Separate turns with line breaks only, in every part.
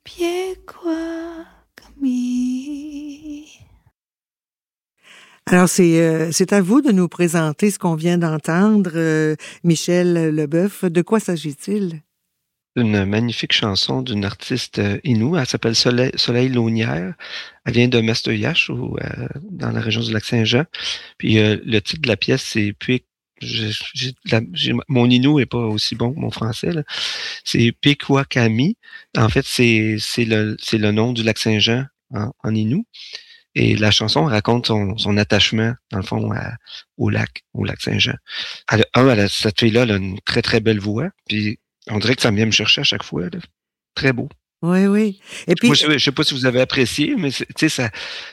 Piequakami. Alors, c'est à vous de nous présenter ce qu'on vient d'entendre, Michel Leboeuf. De quoi s'agit-il?
Une magnifique chanson d'une artiste Innu. Elle s'appelle Soleil Launière. Elle vient de Mastoyache, dans la région du Lac-Saint-Jean. Puis le titre de la pièce, c'est mon Innu est pas aussi bon que mon français, là. C'est Piequakami. En fait, c'est le nom du Lac-Saint-Jean en Innu. Et la chanson raconte son attachement, dans le fond, au lac Saint-Jean. Cette fille-là, elle a une très, très belle voix. Puis on dirait que ça vient me chercher à chaque fois, là. Très beau.
Oui, oui. Et puis,
moi, je sais pas si vous avez apprécié, mais tu sais,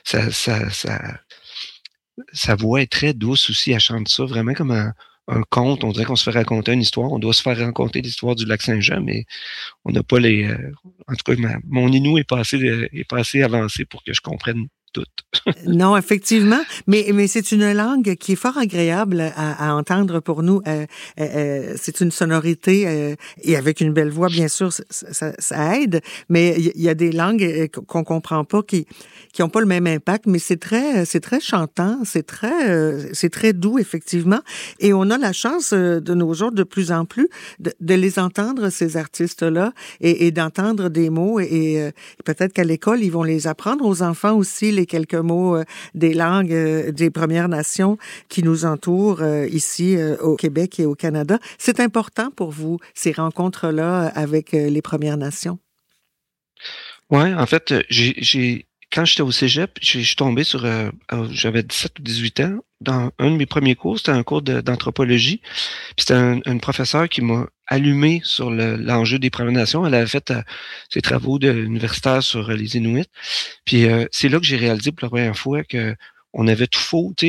sa voix est très douce aussi. Elle chante ça vraiment comme un conte. On dirait qu'on se fait raconter une histoire. On doit se faire raconter l'histoire du lac Saint-Jean, mais on n'a pas les... en tout cas, mon Innu est pas assez avancé pour que je comprenne tout.
Non, effectivement, mais c'est une langue qui est fort agréable à entendre pour nous. C'est une sonorité et avec une belle voix, bien sûr, ça aide. Mais il y a des langues qu'on comprend pas qui ont pas le même impact, mais c'est très chantant, c'est très doux effectivement. Et on a la chance de nos jours de plus en plus de les entendre, ces artistes-là, et d'entendre des mots et peut-être qu'à l'école ils vont les apprendre aux enfants aussi, les quelques mots des langues des Premières Nations qui nous entourent ici au Québec et au Canada. C'est important pour vous, ces rencontres-là avec les Premières Nations?
Ouais, en fait, quand j'étais au cégep, je suis tombé sur... j'avais 17 ou 18 ans. Dans un de mes premiers cours, c'était un cours d'anthropologie. Puis c'était un professeur qui m'a allumé sur l'enjeu des Premières Nations. Elle avait fait ses travaux universitaires sur les Inuits. Puis c'est là que j'ai réalisé pour la première fois que on avait tout faux. Tu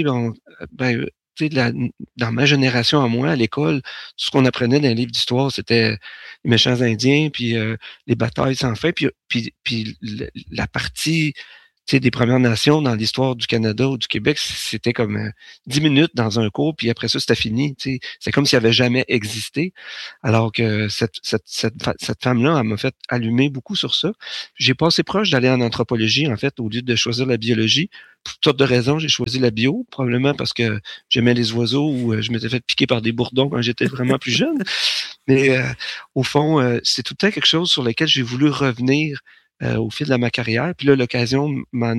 sais, dans ma génération à moi, à l'école, tout ce qu'on apprenait dans les livres d'histoire, c'était les méchants Indiens, puis les batailles sans fin, puis la partie, tu sais, des Premières Nations dans l'histoire du Canada ou du Québec, c'était comme 10 minutes dans un cours, puis après ça, c'était fini. Tu sais. C'est comme s'il avait jamais existé. Alors que cette femme-là, elle m'a fait allumer beaucoup sur ça. J'ai passé proche d'aller en anthropologie, en fait, au lieu de choisir la biologie. Pour toutes sortes de raisons, j'ai choisi la bio, probablement parce que j'aimais les oiseaux ou je m'étais fait piquer par des bourdons quand j'étais vraiment plus jeune. Mais au fond, c'est tout le temps quelque chose sur lequel j'ai voulu revenir au fil de ma carrière. Puis là, l'occasion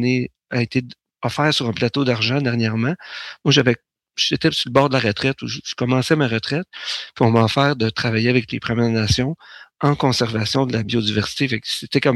a été offerte sur un plateau d'argent dernièrement. Moi, j'étais sur le bord de la retraite, où je commençais ma retraite, puis on m'a offert de travailler avec les Premières Nations en conservation de la biodiversité. Fait que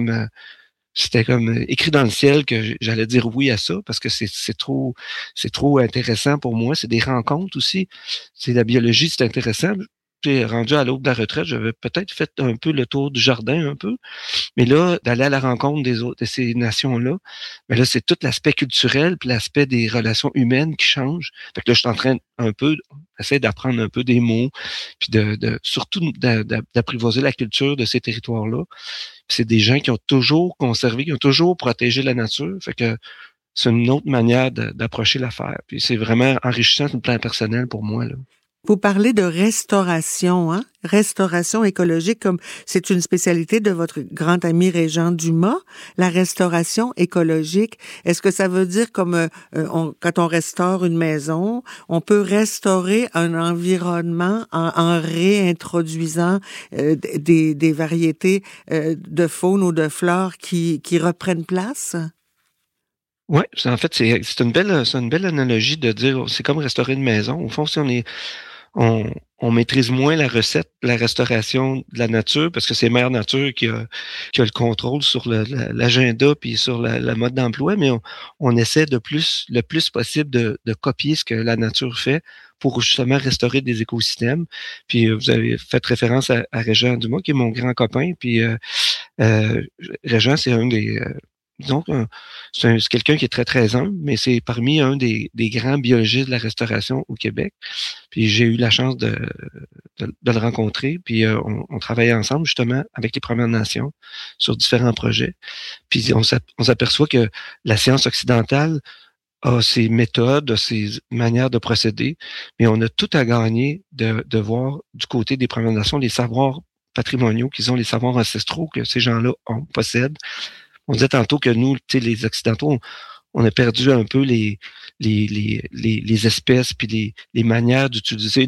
c'était comme écrit dans le ciel que j'allais dire oui à ça parce que c'est trop intéressant pour moi. C'est des rencontres aussi. C'est la biologie, c'est intéressant. J'ai rendu à l'aube de la retraite, j'avais peut-être fait un peu le tour du jardin un peu, mais là d'aller à la rencontre de ces nations-là, mais là c'est tout l'aspect culturel puis l'aspect des relations humaines qui change. Fait que là je suis en train un peu d'essayer d'apprendre un peu des mots puis surtout d'apprivoiser la culture de ces territoires-là. Puis c'est des gens qui ont toujours conservé, qui ont toujours protégé la nature. Fait que c'est une autre manière d'approcher l'affaire. Puis c'est vraiment enrichissant sur le plan personnel pour moi, là.
Vous parlez de restauration, hein? Restauration écologique, comme c'est une spécialité de votre grand ami Régent Dumas, la restauration écologique. Est-ce que ça veut dire comme quand on restaure une maison, on peut restaurer un environnement en réintroduisant des variétés de faune ou de flore qui reprennent place?
Ouais, en fait, c'est une belle analogie de dire c'est comme restaurer une maison. Au fond, si on maîtrise moins la recette, la restauration de la nature, parce que c'est Mère Nature qui a le contrôle sur l'agenda puis sur la mode d'emploi, mais on essaie le plus possible de copier ce que la nature fait pour justement restaurer des écosystèmes. Puis vous avez fait référence à Régent Dumas, qui est mon grand copain, puis Régent, c'est un des disons que c'est quelqu'un qui est très, très humble, mais c'est parmi un des grands biologistes de la restauration au Québec. Puis j'ai eu la chance de le rencontrer. Puis on travaillait ensemble justement avec les Premières Nations sur différents projets. Puis on s'aperçoit que la science occidentale a ses méthodes, a ses manières de procéder, mais on a tout à gagner de voir du côté des Premières Nations les savoirs patrimoniaux, qu'ils ont les savoirs ancestraux que ces gens-là possèdent. On disait tantôt que nous, les Occidentaux, on a perdu un peu les espèces puis les manières d'utiliser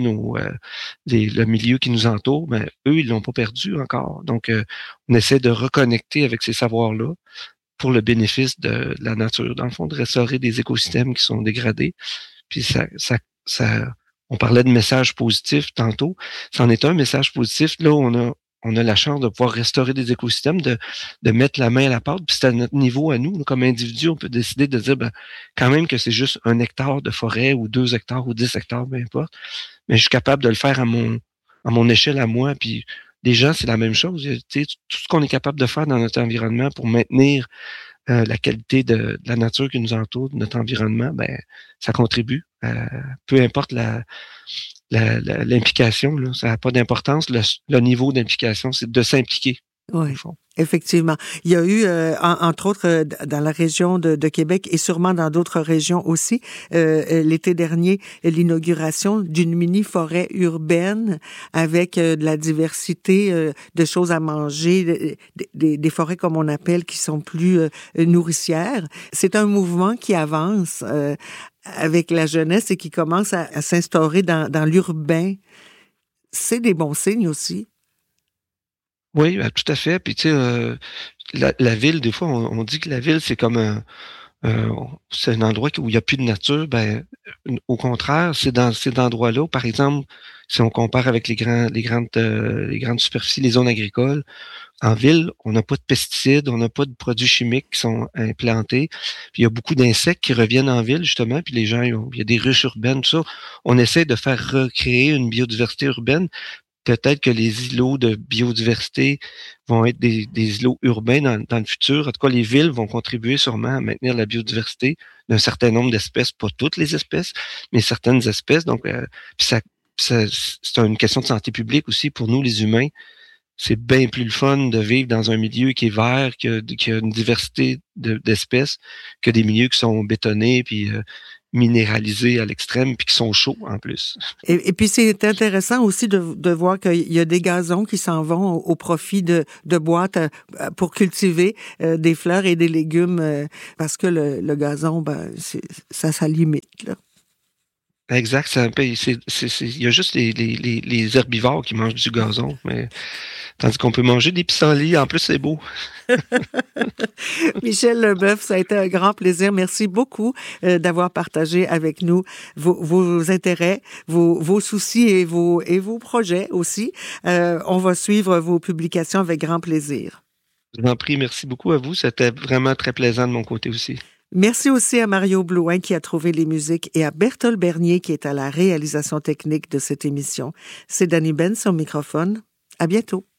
le milieu qui nous entoure. Mais eux, ils l'ont pas perdu encore. Donc, on essaie de reconnecter avec ces savoirs-là pour le bénéfice de la nature. Dans le fond, de restaurer des écosystèmes qui sont dégradés. Puis on parlait de message positif tantôt. C'en est un message positif. Là, on a la chance de pouvoir restaurer des écosystèmes, de mettre la main à la pâte. Puis c'est à notre niveau, à nous, comme individus, on peut décider de dire, quand même que c'est juste 1 hectare de forêt ou 2 hectares ou 10 hectares, peu importe. Mais je suis capable de le faire à mon échelle, à moi. Puis les gens, c'est la même chose. Tout ce qu'on est capable de faire dans notre environnement pour maintenir la qualité de la nature qui nous entoure, de notre environnement, ça contribue. Peu importe l'implication, là, ça n'a pas d'importance. Le niveau d'implication, c'est de s'impliquer.
Oui, effectivement. Il y a eu, entre autres, dans la région de Québec et sûrement dans d'autres régions aussi, l'été dernier, l'inauguration d'une mini-forêt urbaine avec de la diversité de choses à manger, des forêts comme on appelle qui sont plus nourricières. C'est un mouvement qui avance avec la jeunesse et qui commence à s'instaurer dans l'urbain. C'est des bons signes aussi.
Oui, tout à fait. Puis tu sais, la ville, des fois, on dit que la ville, c'est comme c'est un endroit où il n'y a plus de nature. Au contraire, c'est dans cet endroit-là, par exemple, si on compare avec les grandes superficies, les zones agricoles, en ville, on n'a pas de pesticides, on n'a pas de produits chimiques qui sont implantés. Puis il y a beaucoup d'insectes qui reviennent en ville, justement, puis les gens, il y a des ruches urbaines, tout ça. On essaie de faire recréer une biodiversité urbaine. Peut-être que les îlots de biodiversité vont être des îlots urbains dans le futur. En tout cas, les villes vont contribuer sûrement à maintenir la biodiversité d'un certain nombre d'espèces, pas toutes les espèces, mais certaines espèces. Donc, c'est une question de santé publique aussi pour nous, les humains. C'est bien plus le fun de vivre dans un milieu qui est vert, qui a une diversité d'espèces, que des milieux qui sont bétonnés puis minéralisés à l'extrême puis qui sont chauds en plus.
Et puis c'est intéressant aussi de voir qu'il y a des gazons qui s'en vont au profit de boîtes pour cultiver des fleurs et des légumes parce que le gazon, ça limite, là.
Exact, il y a juste les herbivores qui mangent du gazon, mais tandis qu'on peut manger des pissenlits, en plus c'est beau.
Michel Leboeuf, ça a été un grand plaisir. Merci beaucoup d'avoir partagé avec nous vos intérêts, vos soucis et vos projets aussi. On va suivre vos publications avec grand plaisir.
Je vous en prie, merci beaucoup à vous. C'était vraiment très plaisant de mon côté aussi.
Merci aussi à Mario Blouin qui a trouvé les musiques et à Berthold Bernier qui est à la réalisation technique de cette émission. C'est Dani Benz au microphone. À bientôt.